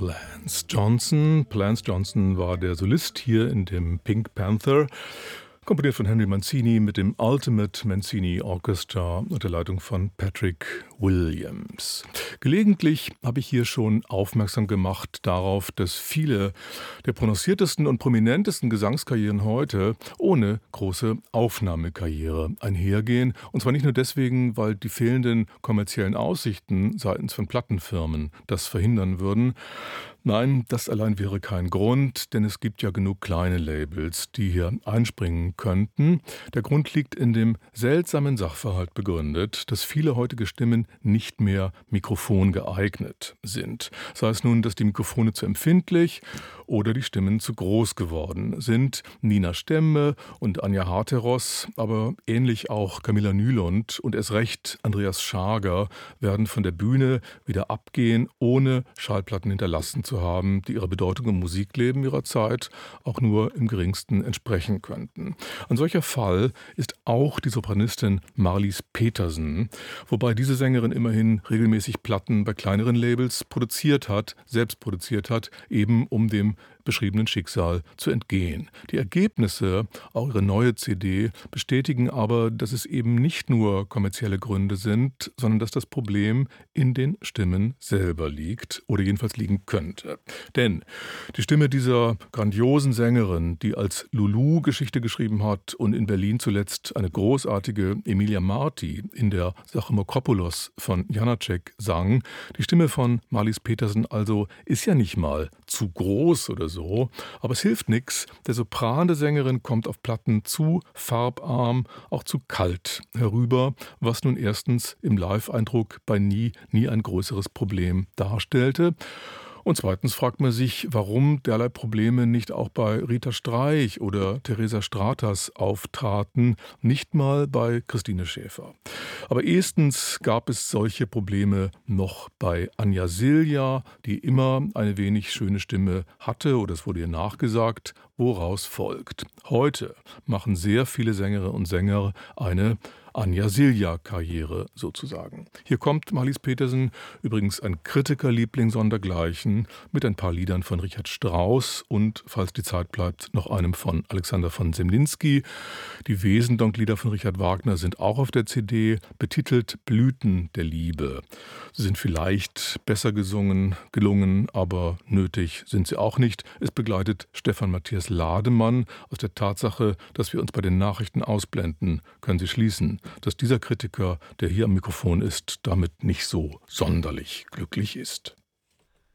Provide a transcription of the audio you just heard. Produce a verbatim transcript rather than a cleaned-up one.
Lance Johnson. Lance Johnson war der Solist hier in dem Pink Panther, komponiert von Henry Mancini mit dem Ultimate Mancini Orchestra unter Leitung von Patrick Williams. Gelegentlich habe ich hier schon aufmerksam gemacht darauf, dass viele der prononciertesten und prominentesten Gesangskarrieren heute ohne große Aufnahmekarriere einhergehen. Und zwar nicht nur deswegen, weil die fehlenden kommerziellen Aussichten seitens von Plattenfirmen das verhindern würden. Nein, das allein wäre kein Grund, denn es gibt ja genug kleine Labels, die hier einspringen könnten. Der Grund liegt in dem seltsamen Sachverhalt begründet, dass viele heutige Stimmen nicht mehr mikrofongeeignet sind. Sei es nun, dass die Mikrofone zu empfindlich oder die Stimmen zu groß geworden sind. Nina Stemme und Anja Harteros, aber ähnlich auch Camilla Nylund und erst recht Andreas Schager werden von der Bühne wieder abgehen, ohne Schallplatten hinterlassen zu haben, die ihrer Bedeutung im Musikleben ihrer Zeit auch nur im geringsten entsprechen könnten. Ein solcher Fall ist auch die Sopranistin Marlies Petersen, wobei diese Sängerin immerhin regelmäßig Platten bei kleineren Labels produziert hat, selbst produziert hat, eben um dem beschriebenen Schicksal zu entgehen. Die Ergebnisse, auch ihre neue C D, bestätigen aber, dass es eben nicht nur kommerzielle Gründe sind, sondern dass das Problem in den Stimmen selber liegt oder jedenfalls liegen könnte. Denn die Stimme dieser grandiosen Sängerin, die als Lulu Geschichte geschrieben hat und in Berlin zuletzt eine großartige Emilia Marti in der Sachimokopoulos von Janacek sang, die Stimme von Marlies Petersen also ist ja nicht mal zu groß oder so, aber es hilft nichts. Der Sopran der Sängerin kommt auf Platten zu farbarm, auch zu kalt herüber, was nun erstens im Live-Eindruck bei Nie nie ein größeres Problem darstellte. Und zweitens fragt man sich, warum derlei Probleme nicht auch bei Rita Streich oder Theresa Stratas auftraten, nicht mal bei Christine Schäfer. Aber erstens gab es solche Probleme noch bei Anja Silja, die immer eine wenig schöne Stimme hatte, oder es wurde ihr nachgesagt, woraus folgt. Heute machen sehr viele Sängerinnen und Sänger eine Anja Silja-Karriere sozusagen. Hier kommt Marlies Petersen, übrigens ein Kritikerliebling sondergleichen, mit ein paar Liedern von Richard Strauss und, falls die Zeit bleibt, noch einem von Alexander von Semlinski. Die Wesendonck-Lieder von Richard Wagner sind auch auf der C D, betitelt Blüten der Liebe. Sie sind vielleicht besser gesungen, gelungen, aber nötig sind sie auch nicht. Es begleitet Stefan Matthias Lademann. Aus der Tatsache, dass wir uns bei den Nachrichten ausblenden, können Sie schließen, dass dieser Kritiker, der hier am Mikrofon ist, damit nicht so sonderlich glücklich ist.